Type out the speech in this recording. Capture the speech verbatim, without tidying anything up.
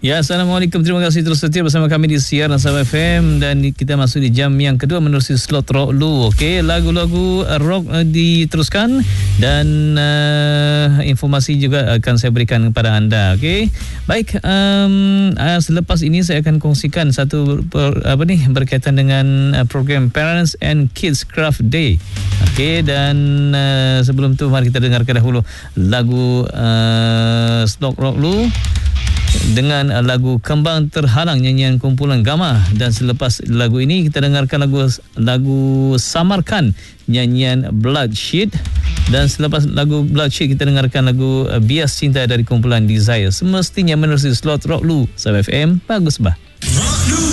Ya, Assalamualaikum. Terima kasih terus setia bersama kami di Siaran Sabah F M dan kita masuk di jam yang kedua menerusi slot Rock Lu. Okey, lagu-lagu rock uh, diteruskan dan uh, informasi juga akan saya berikan kepada anda. Okey. Baik, um, uh, selepas ini saya akan kongsikan satu per, apa ni berkaitan dengan uh, program Parents and Kids Craft Day. Okey, dan uh, sebelum tu mari kita dengarkan dahulu lagu uh, slot Rock Lu dengan lagu Kembang Terhalang nyanyian kumpulan Gamma, dan selepas lagu ini kita dengarkan lagu lagu Samarkan nyanyian Bloodshed, dan selepas lagu Bloodshed kita dengarkan lagu Bias Cinta dari kumpulan Desire. Semestinya menerusi slot Rock Lu Sabah F M. Bagus bah.